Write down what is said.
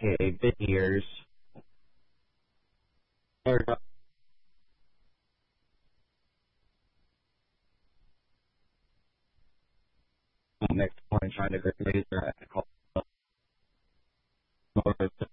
aka Bit Years. Next point, trying to create their ethical